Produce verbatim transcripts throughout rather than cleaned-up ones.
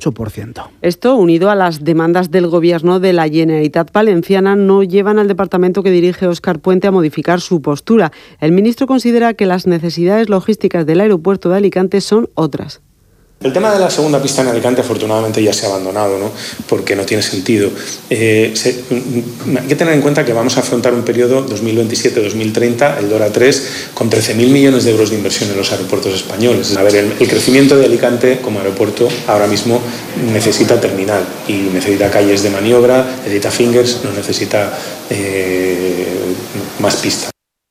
ocho por ciento. Esto, unido a las demandas del Gobierno de la Generalitat Valenciana, no llevan al departamento que dirige Óscar Puente a modificar su postura. El ministro considera que las necesidades logísticas del aeropuerto de Alicante son otras. El tema de la segunda pista en Alicante afortunadamente ya se ha abandonado, ¿no? Porque no tiene sentido. Eh, se, hay que tener en cuenta que vamos a afrontar un periodo dos mil veintisiete dos mil treinta, el DORA tres, con trece mil millones de euros de inversión en los aeropuertos españoles. A ver, el, el crecimiento de Alicante como aeropuerto ahora mismo necesita terminal y necesita calles de maniobra, necesita fingers, no necesita eh, más pistas.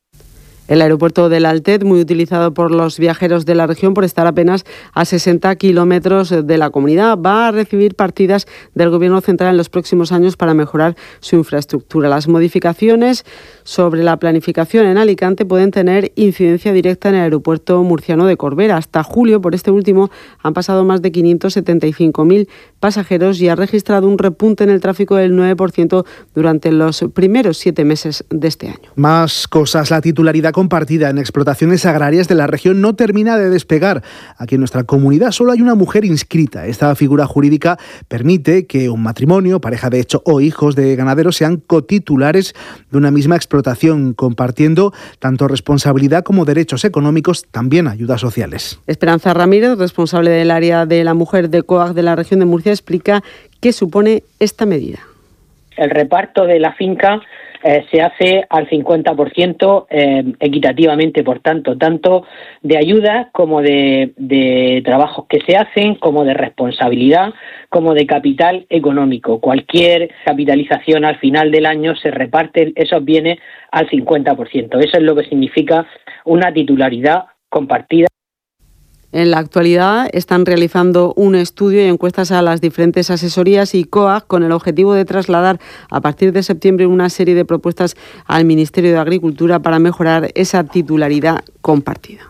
El aeropuerto del Altet, muy utilizado por los viajeros de la región por estar apenas a sesenta kilómetros de la comunidad, va a recibir partidas del Gobierno central en los próximos años para mejorar su infraestructura. Las modificaciones sobre la planificación en Alicante pueden tener incidencia directa en el aeropuerto murciano de Corbera. Hasta julio, por este último, han pasado más de quinientos setenta y cinco mil pasajeros y ha registrado un repunte en el tráfico del nueve por ciento durante los primeros siete meses de este año. Más cosas. La titularidad compartida en explotaciones agrarias de la región no termina de despegar. Aquí en nuestra comunidad solo hay una mujer inscrita. Esta figura jurídica permite que un matrimonio, pareja de hecho o hijos de ganaderos sean cotitulares de una misma explotación, compartiendo tanto responsabilidad como derechos económicos, también ayudas sociales. Esperanza Ramírez, responsable del área de la mujer de COAG de la región de Murcia, explica qué supone esta medida. El reparto de la finca eh, se hace al cincuenta por ciento eh, equitativamente, por tanto, tanto de ayudas como de, de trabajos que se hacen, como de responsabilidad, como de capital económico. Cualquier capitalización al final del año se reparte esos bienes al cincuenta por ciento. Eso es lo que significa una titularidad compartida. En la actualidad están realizando un estudio y encuestas a las diferentes asesorías y COAG con el objetivo de trasladar a partir de septiembre una serie de propuestas al Ministerio de Agricultura para mejorar esa titularidad compartida.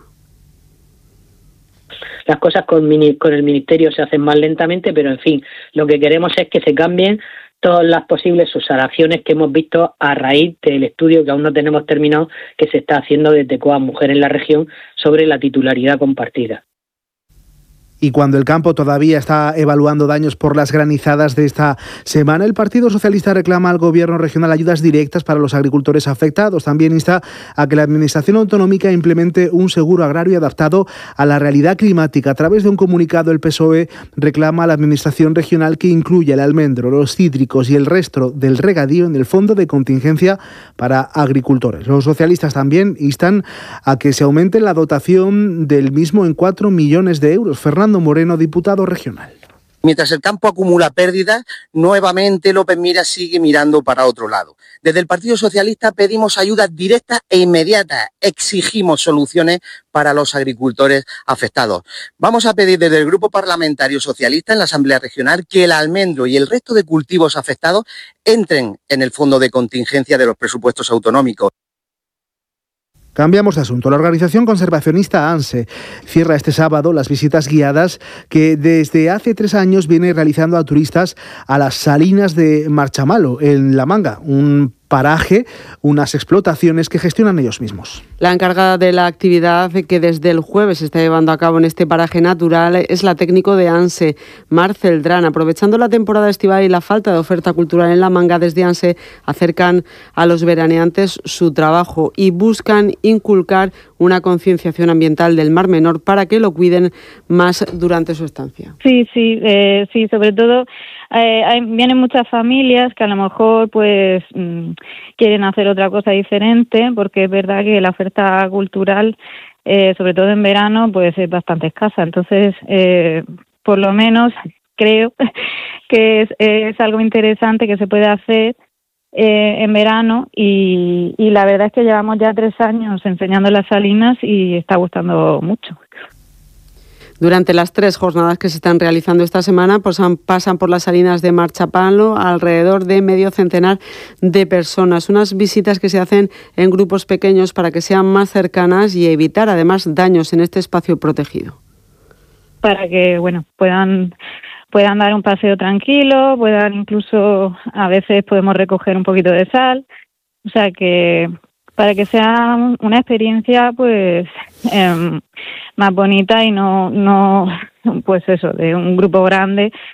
Las cosas con, con el Ministerio se hacen más lentamente, pero en fin, lo que queremos es que se cambien todas las posibles subsanaciones que hemos visto a raíz del estudio que aún no tenemos terminado, que se está haciendo desde COAG Mujer en la región sobre la titularidad compartida. Y cuando el campo todavía está evaluando daños por las granizadas de esta semana, el Partido Socialista reclama al Gobierno regional ayudas directas para los agricultores afectados. También insta a que la Administración autonómica implemente un seguro agrario adaptado a la realidad climática. A través de un comunicado, el P S O E reclama a la Administración regional que incluya el almendro, los cítricos y el resto del regadío en el fondo de contingencia para agricultores. Los socialistas también instan a que se aumente la dotación del mismo en cuatro millones de euros. Fernando Moreno, diputado regional. Mientras el campo acumula pérdidas, nuevamente López Miras sigue mirando para otro lado. Desde el Partido Socialista pedimos ayudas directas e inmediatas. Exigimos soluciones para los agricultores afectados. Vamos a pedir desde el Grupo Parlamentario Socialista en la Asamblea Regional que el almendro y el resto de cultivos afectados entren en el fondo de contingencia de los presupuestos autonómicos. Cambiamos de asunto. La organización conservacionista ANSE cierra este sábado las visitas guiadas que desde hace tres años viene realizando a turistas a las salinas de Marchamalo, en La Manga, un paraje, unas explotaciones que gestionan ellos mismos. La encargada de la actividad que desde el jueves se está llevando a cabo en este paraje natural es la técnico de ANSE, Mar Celdrán. Aprovechando la temporada estival y la falta de oferta cultural en La Manga, desde ANSE acercan a los veraneantes su trabajo y buscan inculcar una concienciación ambiental del Mar Menor para que lo cuiden más durante su estancia. Sí, sí, eh, sí, sobre todo eh, hay, vienen muchas familias que a lo mejor pues mmm, quieren hacer otra cosa diferente, porque es verdad que la oferta cultural, eh, sobre todo en verano, pues es bastante escasa. Entonces, eh, por lo menos creo que es, es algo interesante que se puede hacer Eh, en verano y, y la verdad es que llevamos ya tres años enseñando las salinas y está gustando mucho. Durante las tres jornadas que se están realizando esta semana, pues pasan por las salinas de Marchapalo alrededor de medio centenar de personas. Unas visitas que se hacen en grupos pequeños para que sean más cercanas y evitar además daños en este espacio protegido. Para que, bueno, puedan... puedan dar un paseo tranquilo, puedan incluso, a veces podemos recoger un poquito de sal, o sea que para que sea una experiencia pues eh, más bonita y no, no pues eso, de un grupo grande